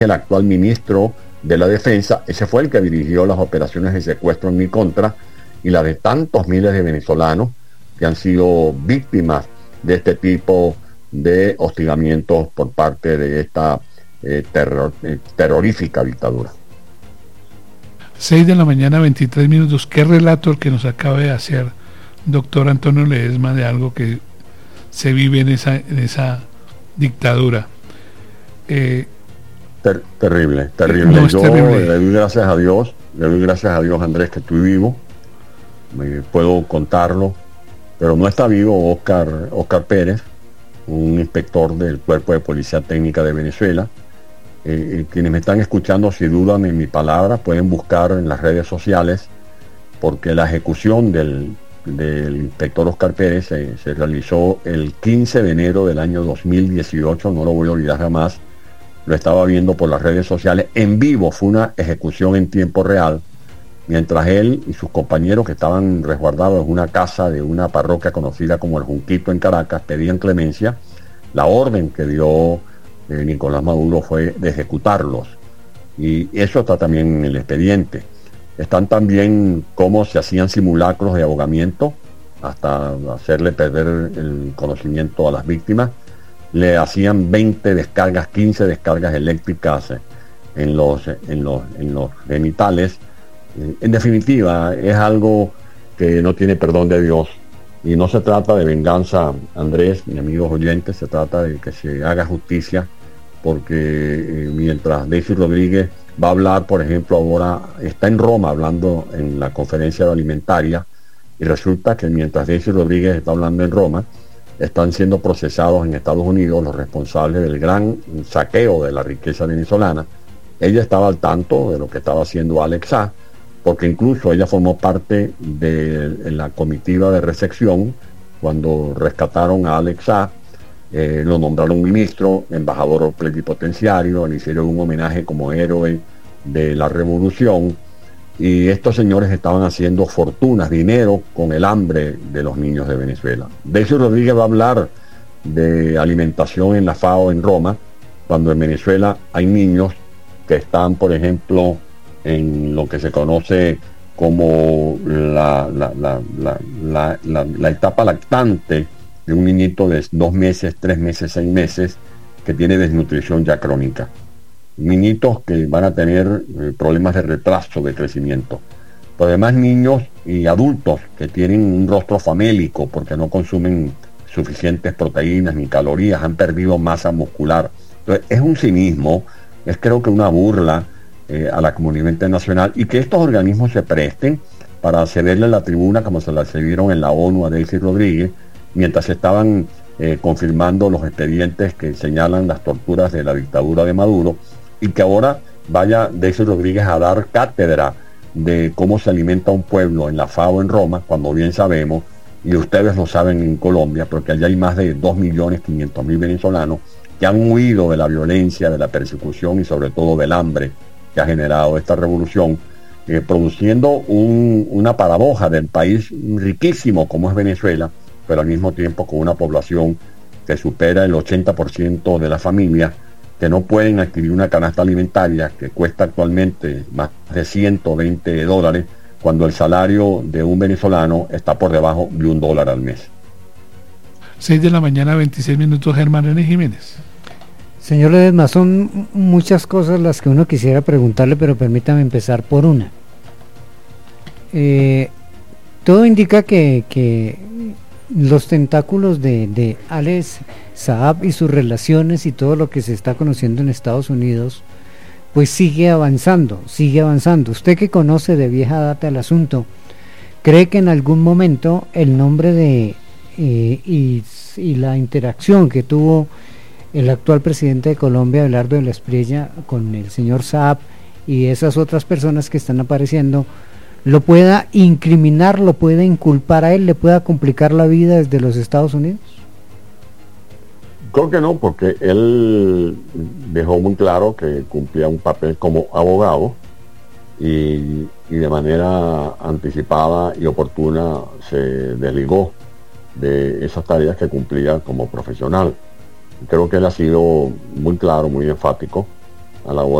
el actual ministro de la Defensa. Ese fue el que dirigió las operaciones de secuestro en mi contra y la de tantos miles de venezolanos que han sido víctimas de este tipo de hostigamientos por parte de esta terrorífica dictadura. 6 de la mañana, 23 minutos. ¿Qué relato el que nos acaba de hacer doctor Antonio Ledesma de algo que se vive en esa dictadura? Terrible. No, Yo terrible. le doy gracias a Dios, Andrés, que estoy vivo, me puedo contarlo, pero no está vivo Oscar Pérez, un inspector del Cuerpo de Policía Técnica de Venezuela. Quienes me están escuchando, si dudan en mi palabra, pueden buscar en las redes sociales, porque la ejecución del inspector Oscar Pérez se realizó el 15 de enero del año 2018, no lo voy a olvidar jamás. Lo estaba viendo por las redes sociales en vivo. Fue una ejecución en tiempo real, mientras él y sus compañeros, que estaban resguardados en una casa de una parroquia conocida como El Junquito en Caracas, pedían clemencia. La orden que dio Nicolás Maduro fue de ejecutarlos, y eso está también en el expediente. Están también cómo se hacían simulacros de ahogamiento hasta hacerle perder el conocimiento a las víctimas. Le hacían 20 descargas, 15 descargas eléctricas en los genitales. En definitiva, es algo que no tiene perdón de Dios, y no se trata de venganza, Andrés, mis amigos oyentes, se trata de que se haga justicia, porque mientras Daisy Rodríguez va a hablar, por ejemplo, ahora está en Roma hablando en la conferencia alimentaria, y resulta que mientras Daisy Rodríguez está hablando en Roma, están siendo procesados en Estados Unidos los responsables del gran saqueo de la riqueza venezolana. Ella estaba al tanto de lo que estaba haciendo Alex Saab, porque incluso ella formó parte de la comitiva de recepción cuando rescataron a Alex Saab. Lo nombraron ministro, embajador plenipotenciario, le hicieron un homenaje como héroe de la revolución, y estos señores estaban haciendo fortunas, dinero, con el hambre de los niños de Venezuela. Daisy Rodríguez va a hablar de alimentación en la FAO en Roma, cuando en Venezuela hay niños que están, por ejemplo, en lo que se conoce como la etapa lactante de un niñito de 2 meses, 3 meses, 6 meses, que tiene desnutrición ya crónica. Niñitos que van a tener problemas de retraso de crecimiento. Pero además niños y adultos que tienen un rostro famélico porque no consumen suficientes proteínas ni calorías, han perdido masa muscular. Entonces, es un cinismo, es creo que una burla a la comunidad internacional, y que estos organismos se presten para cederle la tribuna como se la cedieron en la ONU a Daisy Rodríguez, mientras se estaban confirmando los expedientes que señalan las torturas de la dictadura de Maduro, y que ahora vaya Daisy Rodríguez a dar cátedra de cómo se alimenta un pueblo en la FAO en Roma, cuando bien sabemos, y ustedes lo saben en Colombia, porque allá hay más de 2.500.000 venezolanos que han huido de la violencia, de la persecución y sobre todo del hambre que ha generado esta revolución, produciendo una paradoja del país riquísimo como es Venezuela, pero al mismo tiempo con una población que supera el 80% de las familias que no pueden adquirir una canasta alimentaria que cuesta actualmente más de $120, cuando el salario de un venezolano está por debajo de $1 al mes. 6 de la mañana, 26 minutos, Germán René Jiménez. Señor Ledesma, son muchas cosas las que uno quisiera preguntarle, pero permítame empezar por una. Todo indica que los tentáculos de Alex Saab y sus relaciones y todo lo que se está conociendo en Estados Unidos, pues sigue avanzando. Usted, que conoce de vieja data el asunto, ¿cree que en algún momento el nombre de y la interacción que tuvo el actual presidente de Colombia, Abelardo de la Espriella, con el señor Saab y esas otras personas que están apareciendo, lo pueda incriminar, lo pueda inculpar a él, le pueda complicar la vida desde los Estados Unidos? Creo que no, porque él dejó muy claro que cumplía un papel como abogado, y de manera anticipada y oportuna se desligó de esas tareas que cumplía como profesional. Creo que él ha sido muy claro, muy enfático, a la hora